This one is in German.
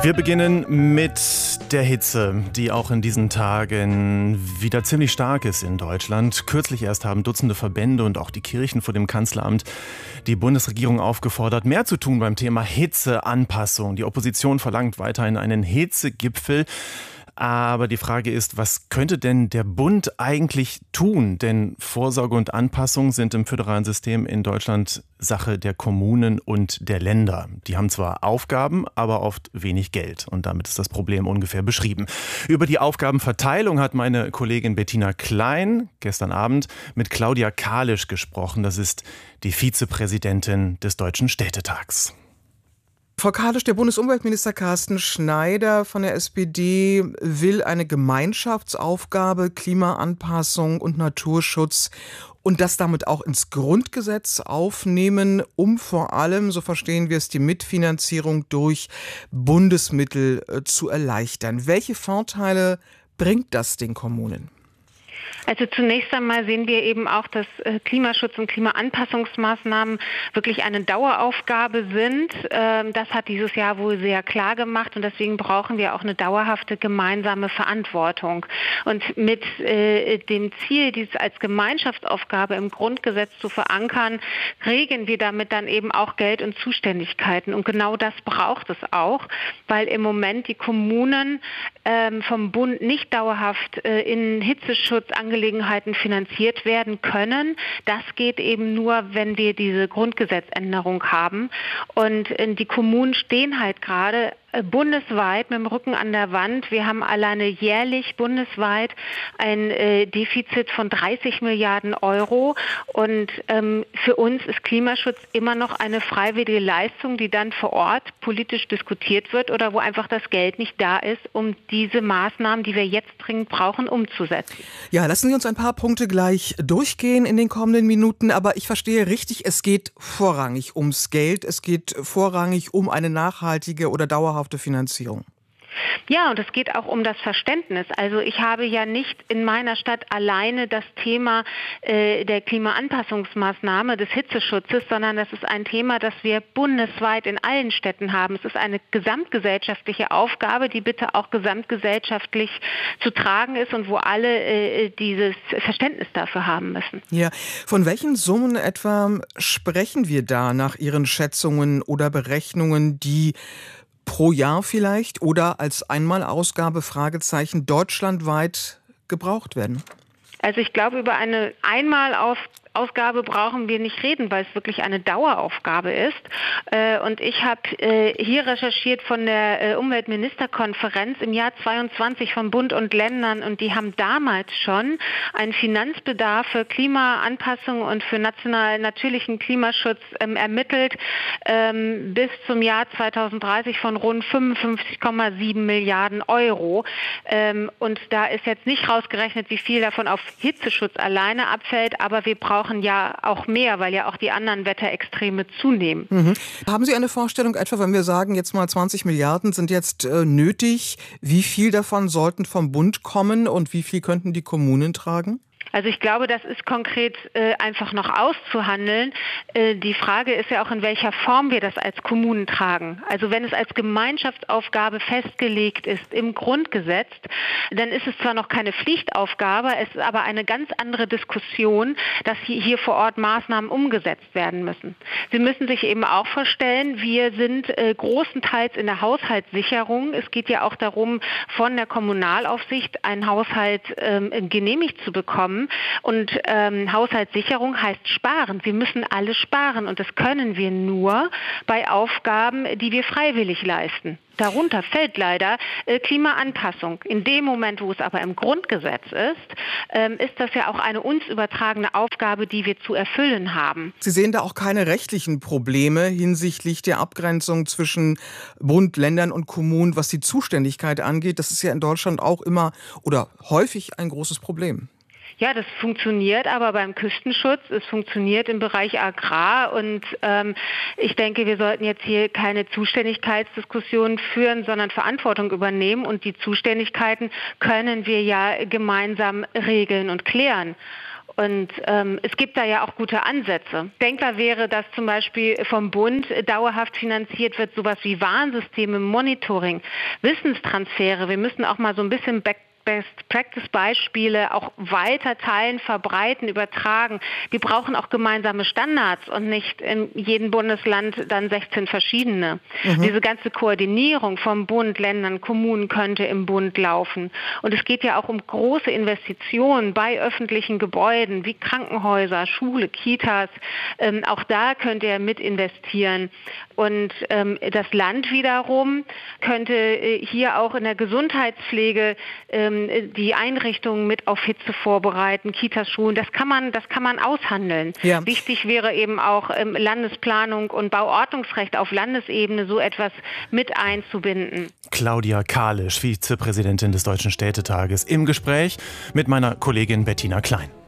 Wir beginnen mit der Hitze, die auch in diesen Tagen wieder ziemlich stark ist in Deutschland. Kürzlich erst haben Dutzende Verbände und auch die Kirchen vor dem Kanzleramt die Bundesregierung aufgefordert, mehr zu tun beim Thema Hitzeanpassung. Die Opposition verlangt weiterhin einen Hitzegipfel. Aber die Frage ist, was könnte denn der Bund eigentlich tun? Denn Vorsorge und Anpassung sind im föderalen System in Deutschland Sache der Kommunen und der Länder. Die haben zwar Aufgaben, aber oft wenig Geld. Und damit ist das Problem ungefähr beschrieben. Über die Aufgabenverteilung hat meine Kollegin Bettina Klein gestern Abend mit Claudia Kalisch gesprochen. Das ist die Vizepräsidentin des Deutschen Städtetags. Frau Kalisch, der Bundesumweltminister Carsten Schneider von der SPD will eine Gemeinschaftsaufgabe, Klimaanpassung und Naturschutz und das damit auch ins Grundgesetz aufnehmen, um vor allem, so verstehen wir es, die Mitfinanzierung durch Bundesmittel zu erleichtern. Welche Vorteile bringt das den Kommunen? Also zunächst einmal sehen wir eben auch, dass Klimaschutz und Klimaanpassungsmaßnahmen wirklich eine Daueraufgabe sind. Das hat dieses Jahr wohl sehr klar gemacht und deswegen brauchen wir auch eine dauerhafte gemeinsame Verantwortung. Und mit dem Ziel, dies als Gemeinschaftsaufgabe im Grundgesetz zu verankern, regeln wir damit dann eben auch Geld und Zuständigkeiten. Und genau das braucht es auch, weil im Moment die Kommunen vom Bund nicht dauerhaft in Hitzeschutzangelegenheiten finanziert werden können. Das geht eben nur, wenn wir diese Grundgesetzänderung haben. Und die Kommunen stehen halt gerade bundesweit mit dem Rücken an der Wand. Wir haben alleine jährlich bundesweit ein Defizit von 30 Milliarden Euro. Und für uns ist Klimaschutz immer noch eine freiwillige Leistung, die dann vor Ort politisch diskutiert wird oder wo einfach das Geld nicht da ist, um diese Maßnahmen, die wir jetzt dringend brauchen, umzusetzen. Ja, lassen Sie uns ein paar Punkte gleich durchgehen in den kommenden Minuten. Aber ich verstehe richtig, es geht vorrangig ums Geld. Es geht vorrangig um eine nachhaltige oder dauerhafte Finanzierung. Ja, und es geht auch um das Verständnis. Also ich habe ja nicht in meiner Stadt alleine das Thema der Klimaanpassungsmaßnahme, des Hitzeschutzes, sondern das ist ein Thema, das wir bundesweit in allen Städten haben. Es ist eine gesamtgesellschaftliche Aufgabe, die bitte auch gesamtgesellschaftlich zu tragen ist und wo alle dieses Verständnis dafür haben müssen. Ja, von welchen Summen etwa sprechen wir da nach Ihren Schätzungen oder Berechnungen, die pro Jahr vielleicht oder als Einmalausgabe Fragezeichen deutschlandweit gebraucht werden? Also ich glaube, über eine Einmalausgabe brauchen wir nicht reden, weil es wirklich eine Daueraufgabe ist. Und ich habe hier recherchiert von der Umweltministerkonferenz im Jahr 22 von Bund und Ländern und die haben damals schon einen Finanzbedarf für Klimaanpassung und für natürlichen Klimaschutz ermittelt bis zum Jahr 2030 von rund 55,7 Milliarden Euro. Und da ist jetzt nicht rausgerechnet, wie viel davon auf Hitzeschutz alleine abfällt, aber wir brauchen ja auch mehr, weil ja auch die anderen Wetterextreme zunehmen. Mhm. Haben Sie eine Vorstellung etwa, wenn wir sagen, jetzt mal 20 Milliarden sind jetzt nötig, wie viel davon sollten vom Bund kommen und wie viel könnten die Kommunen tragen? Also ich glaube, das ist konkret einfach noch auszuhandeln. Die Frage ist ja auch, in welcher Form wir das als Kommunen tragen. Also wenn es als Gemeinschaftsaufgabe festgelegt ist im Grundgesetz, dann ist es zwar noch keine Pflichtaufgabe, es ist aber eine ganz andere Diskussion, dass hier vor Ort Maßnahmen umgesetzt werden müssen. Sie müssen sich eben auch vorstellen, wir sind großenteils in der Haushaltssicherung. Es geht ja auch darum, von der Kommunalaufsicht einen Haushalt genehmigt zu bekommen. Und Haushaltssicherung heißt sparen. Wir müssen alle sparen und das können wir nur bei Aufgaben, die wir freiwillig leisten. Darunter fällt leider Klimaanpassung. In dem Moment, wo es aber im Grundgesetz ist das ja auch eine uns übertragene Aufgabe, die wir zu erfüllen haben. Sie sehen da auch keine rechtlichen Probleme hinsichtlich der Abgrenzung zwischen Bund, Ländern und Kommunen, was die Zuständigkeit angeht. Das ist ja in Deutschland auch immer oder häufig ein großes Problem. Ja, das funktioniert aber beim Küstenschutz, es funktioniert im Bereich Agrar und ich denke, wir sollten jetzt hier keine Zuständigkeitsdiskussion führen, sondern Verantwortung übernehmen und die Zuständigkeiten können wir ja gemeinsam regeln und klären. Und es gibt da ja auch gute Ansätze. Denkbar wäre, dass zum Beispiel vom Bund dauerhaft finanziert wird, sowas wie Warnsysteme, Monitoring, Wissenstransfere. Wir müssen auch mal so ein bisschen Best-Practice-Beispiele auch weiter teilen, verbreiten, übertragen. Wir brauchen auch gemeinsame Standards und nicht in jedem Bundesland dann 16 verschiedene. Diese ganze Koordinierung vom Bund, Ländern, Kommunen könnte im Bund laufen. Und es geht ja auch um große Investitionen bei öffentlichen Gebäuden wie Krankenhäuser, Schule, Kitas. Auch da könnte er mit investieren. Und das Land wiederum könnte hier auch in der Gesundheitspflege die Einrichtungen mit auf Hitze vorbereiten, Kitas, Schulen, das kann man aushandeln. Ja. Wichtig wäre eben auch Landesplanung und Bauordnungsrecht auf Landesebene so etwas mit einzubinden. Claudia Kalisch, Vizepräsidentin des Deutschen Städtetages, im Gespräch mit meiner Kollegin Bettina Klein.